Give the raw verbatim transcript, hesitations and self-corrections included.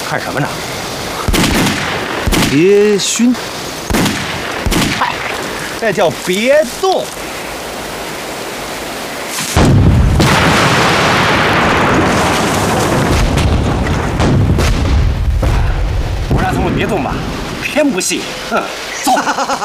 看什么呢？别熏。嗨，这叫别动。我让他们别动吧，偏不信。嗯，走。